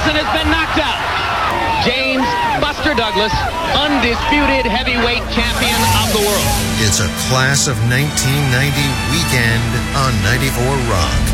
Tyson has been knocked out. James Buster Douglas, undisputed heavyweight champion of the world. It's a Class of 1990 weekend on 94 Rock.